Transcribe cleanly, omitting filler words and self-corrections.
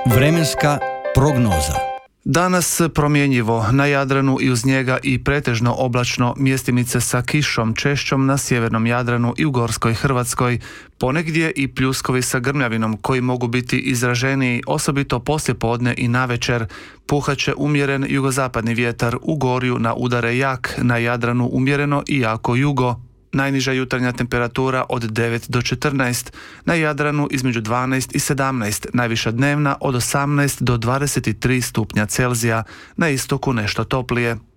Vremenska prognoza. Danas promjenjivo, na Jadranu i uz njega i pretežno oblačno, mjestimice sa kišom češćom na sjevernom Jadranu i u gorskoj Hrvatskoj, ponegdje i pljuskovi sa grmljavinom koji mogu biti izraženiji, osobito poslijepodne i navečer. Puhat će umjeren jugozapadni vjetar, u Gorju na udare jak, na Jadranu umjereno i jako jugo. Najniža jutarnja temperatura od 9 do 14, na Jadranu između 12 i 17, najviša dnevna od 18 do 23 stupnja Celzija, na istoku nešto toplije.